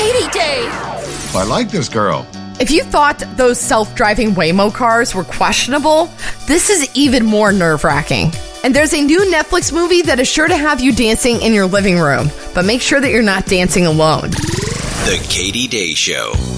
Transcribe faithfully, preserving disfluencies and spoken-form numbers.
Katie Day. I like this girl. If you thought those self-driving Waymo cars were questionable, this is even more nerve-wracking. And there's a new Netflix movie that is sure to have you dancing in your living room, but make sure that you're not dancing alone. The Katie Day Show.